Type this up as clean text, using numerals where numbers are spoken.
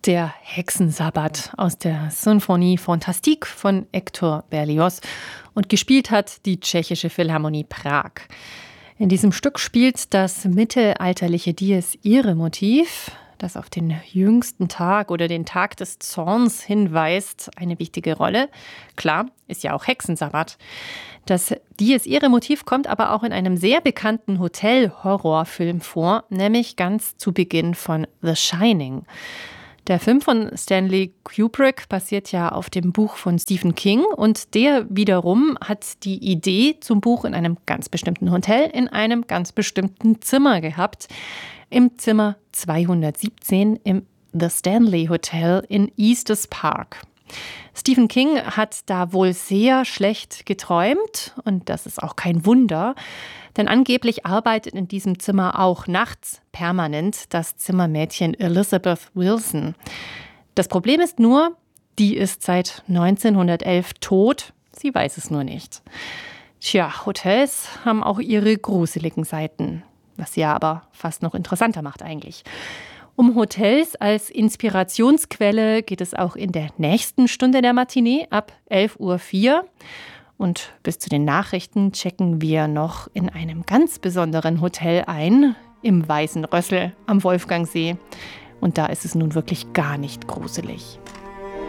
Der Hexensabbat aus der Symphonie Fantastique von Hector Berlioz und gespielt hat die Tschechische Philharmonie Prag. In diesem Stück spielt das mittelalterliche Dies Irae-Motiv, das auf den jüngsten Tag oder den Tag des Zorns hinweist, eine wichtige Rolle. Klar, ist ja auch Hexensabbat. Das Dies Irae-Motiv kommt aber auch in einem sehr bekannten Hotel-Horrorfilm vor, nämlich ganz zu Beginn von The Shining. Der Film von Stanley Kubrick basiert ja auf dem Buch von Stephen King und der wiederum hat die Idee zum Buch in einem ganz bestimmten Hotel, in einem ganz bestimmten Zimmer gehabt. Im Zimmer 217 im The Stanley Hotel in Estes Park. Stephen King hat da wohl sehr schlecht geträumt und das ist auch kein Wunder, denn angeblich arbeitet in diesem Zimmer auch nachts permanent das Zimmermädchen Elizabeth Wilson. Das Problem ist nur, die ist seit 1911 tot, sie weiß es nur nicht. Tja, Hotels haben auch ihre gruseligen Seiten, was sie ja aber fast noch interessanter macht eigentlich. Um Hotels als Inspirationsquelle geht es auch in der nächsten Stunde der Matinee ab 11:04 Uhr. Und bis zu den Nachrichten checken wir noch in einem ganz besonderen Hotel ein, im Weißen Rössel am Wolfgangsee. Und da ist es nun wirklich gar nicht gruselig.